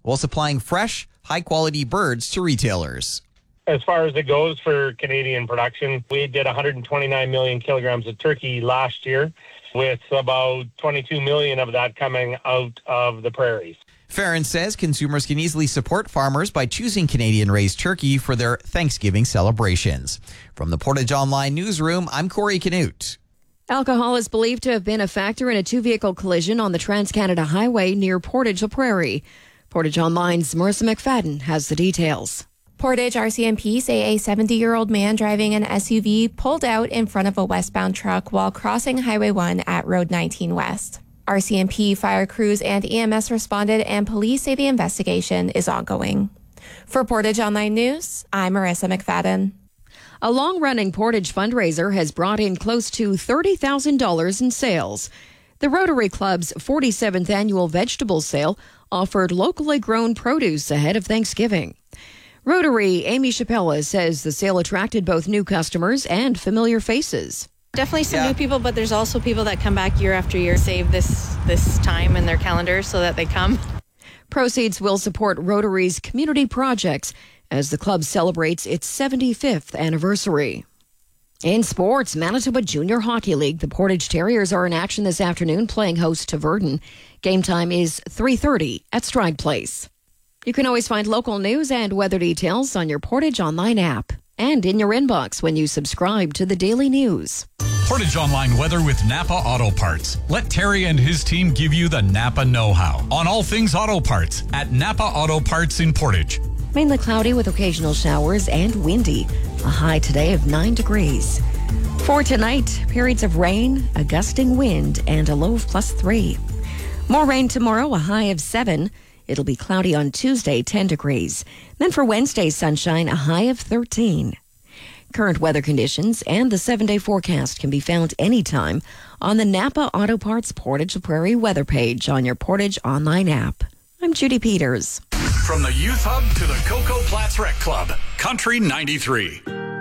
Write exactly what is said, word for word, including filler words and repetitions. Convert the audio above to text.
while supplying fresh, high-quality birds to retailers. As far as it goes for Canadian production, we did one hundred twenty-nine million kilograms of turkey last year, with about twenty-two million of that coming out of the prairies. Farron says consumers can easily support farmers by choosing Canadian-raised turkey for their Thanksgiving celebrations. From the Portage Online newsroom, I'm Corey Canute. Alcohol is believed to have been a factor in a two-vehicle collision on the Trans-Canada Highway near Portage La Prairie. Portage Online's Marissa McFadden has the details. Portage R C M P say a seventy-year-old man driving an S U V pulled out in front of a westbound truck while crossing Highway one at Road nineteen West. R C M P, fire crews, and E M S responded, and police say the investigation is ongoing. For Portage Online News, I'm Marissa McFadden. A long-running Portage fundraiser has brought in close to thirty thousand dollars in sales. The Rotary Club's forty-seventh annual vegetable sale offered locally grown produce ahead of Thanksgiving. Rotary Amy Chappella says the sale attracted both new customers and familiar faces. Definitely some Yeah. new people, but there's also people that come back year after year, save this this time in their calendar so that they come. Proceeds will support Rotary's community projects as the club celebrates its seventy-fifth anniversary. In sports, Manitoba Junior Hockey League, the Portage Terriers are in action this afternoon playing host to Verdun. Game time is three thirty at Stride Place. You can always find local news and weather details on your Portage Online app and in your inbox when you subscribe to the Daily News. Portage Online weather with Napa Auto Parts. Let Terry and his team give you the Napa know-how on all things auto parts at Napa Auto Parts in Portage. Mainly cloudy with occasional showers and windy. A high today of nine degrees. For tonight, periods of rain, a gusting wind, and a low of plus three. More rain tomorrow, a high of seven. It'll be cloudy on Tuesday, ten degrees. Then for Wednesday, sunshine, a high of thirteen. Current weather conditions and the seven-day forecast can be found anytime on the Napa Auto Parts Portage La Prairie weather page on your Portage Online app. I'm Judy Peters. From the Youth Hub to the Cocoa Platts Rec Club, Country ninety-three.